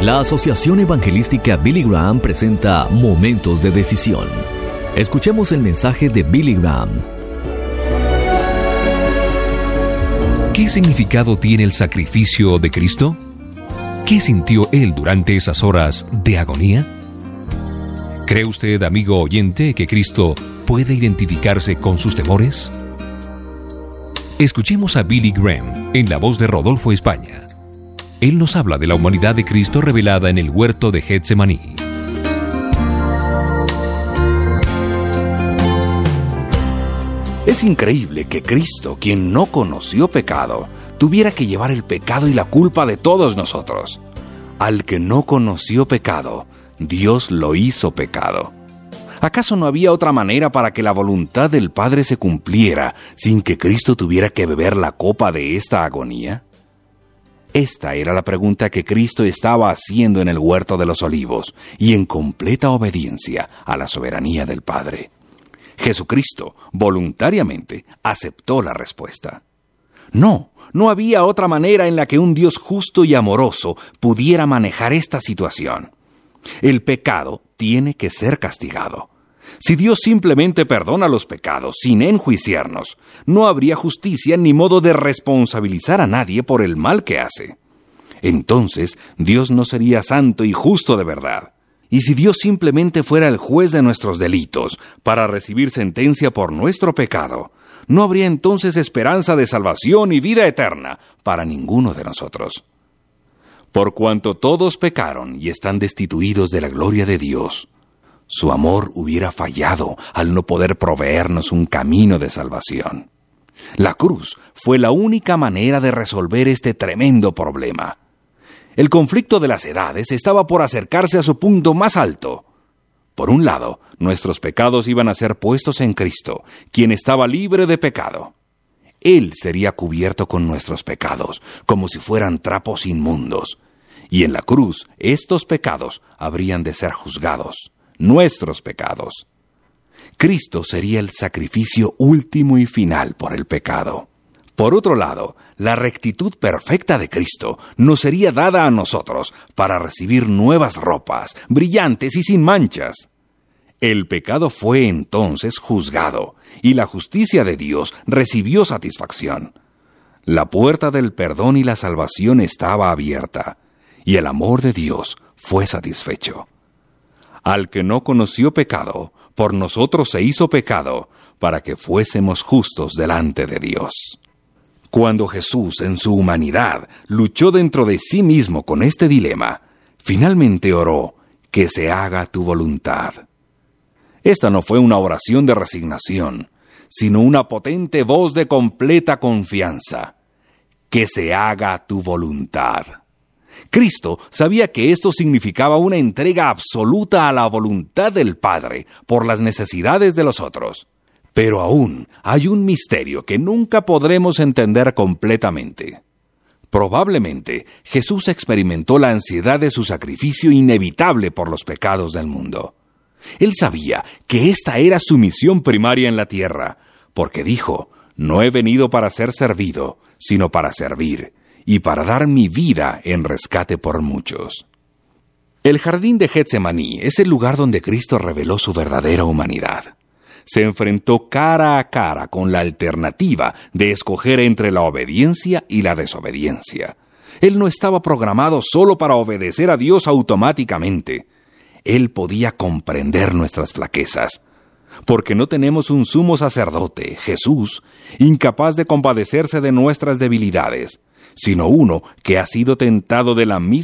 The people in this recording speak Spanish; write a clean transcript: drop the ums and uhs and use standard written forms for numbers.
La Asociación Evangelística Billy Graham presenta Momentos de Decisión. Escuchemos el mensaje de Billy Graham. ¿Qué significado tiene el sacrificio de Cristo? ¿Qué sintió Él durante esas horas de agonía? ¿Cree usted, amigo oyente, que Cristo puede identificarse con sus temores? Escuchemos a Billy Graham en la voz de Rodolfo España. Él nos habla de la humanidad de Cristo revelada en el huerto de Getsemaní. Es increíble que Cristo, quien no conoció pecado, tuviera que llevar el pecado y la culpa de todos nosotros. Al que no conoció pecado, Dios lo hizo pecado. ¿Acaso no había otra manera para que la voluntad del Padre se cumpliera sin que Cristo tuviera que beber la copa de esta agonía? Esta era la pregunta que Cristo estaba haciendo en el huerto de los Olivos y en completa obediencia a la soberanía del Padre. Jesucristo voluntariamente aceptó la respuesta. No había otra manera en la que un Dios justo y amoroso pudiera manejar esta situación. El pecado tiene que ser castigado. Si Dios simplemente perdona los pecados sin enjuiciarnos, no habría justicia ni modo de responsabilizar a nadie por el mal que hace. Entonces, Dios no sería santo y justo de verdad. Y si Dios simplemente fuera el juez de nuestros delitos para recibir sentencia por nuestro pecado, no habría entonces esperanza de salvación y vida eterna para ninguno de nosotros. Por cuanto todos pecaron y están destituidos de la gloria de Dios, su amor hubiera fallado al no poder proveernos un camino de salvación. La cruz fue la única manera de resolver este tremendo problema. El conflicto de las edades estaba por acercarse a su punto más alto. Por un lado, nuestros pecados iban a ser puestos en Cristo, quien estaba libre de pecado. Él sería cubierto con nuestros pecados, como si fueran trapos inmundos. Y en la cruz, estos pecados habrían de ser juzgados, nuestros pecados. Cristo sería el sacrificio último y final por el pecado. Por otro lado, la rectitud perfecta de Cristo nos sería dada a nosotros para recibir nuevas ropas, brillantes y sin manchas. El pecado fue entonces juzgado, y la justicia de Dios recibió satisfacción. La puerta del perdón y la salvación estaba abierta, y el amor de Dios fue satisfecho. Al que no conoció pecado, por nosotros se hizo pecado, para que fuésemos justos delante de Dios. Cuando Jesús, en su humanidad, luchó dentro de sí mismo con este dilema, finalmente oró, que se haga tu voluntad. Esta no fue una oración de resignación, sino una potente voz de completa confianza. Que se haga tu voluntad. Cristo sabía que esto significaba una entrega absoluta a la voluntad del Padre por las necesidades de los otros. Pero aún hay un misterio que nunca podremos entender completamente. Probablemente Jesús experimentó la ansiedad de su sacrificio inevitable por los pecados del mundo. Él sabía que esta era su misión primaria en la tierra, porque dijo, «No he venido para ser servido, sino para servir, y para dar mi vida en rescate por muchos». El jardín de Getsemaní es el lugar donde Cristo reveló su verdadera humanidad. Se enfrentó cara a cara con la alternativa de escoger entre la obediencia y la desobediencia. Él no estaba programado solo para obedecer a Dios automáticamente. Él podía comprender nuestras flaquezas, porque no tenemos un sumo sacerdote, Jesús, incapaz de compadecerse de nuestras debilidades, sino uno que ha sido tentado de la misma